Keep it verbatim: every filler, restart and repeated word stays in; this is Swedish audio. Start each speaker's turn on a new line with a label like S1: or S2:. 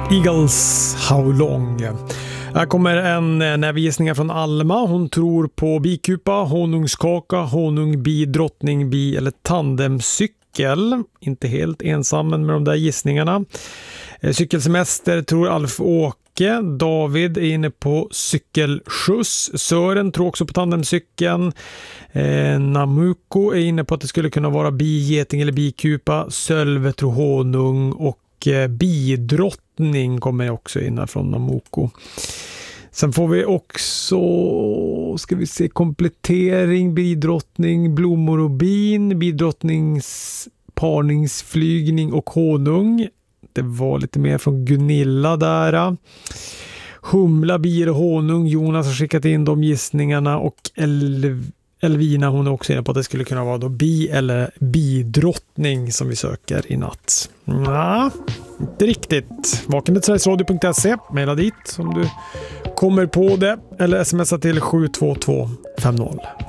S1: Eagles How Long. Här kommer en nävgissning från Alma. Hon tror på bikupa, honungskaka, honung, bi, drottning, bi eller tandemcykel. Inte helt ensam med de där gissningarna. Cykelsemester tror Alf Åke. David är inne på cykelskjuts. Sören tror också på tandemcykeln. Eh, Namuko är inne på att det skulle kunna vara bi, geting eller bikupa. Sölve tror honung och bidrottning kommer också in från Namuko. Sen får vi också, ska vi se, komplettering, bidrottning, blommor och bin, bidrottnings, parningsflygning och honung. Det var lite mer från Gunilla där. Humla, bi och honung. Jonas har skickat in de gissningarna och El- Elvina, hon är också inne på att det skulle kunna vara då bi eller bidrottning som vi söker i natt. Ja, inte riktigt. vaken till sveriges radio punkt se, mejla dit om du kommer på det eller smsa till sju två två fem noll.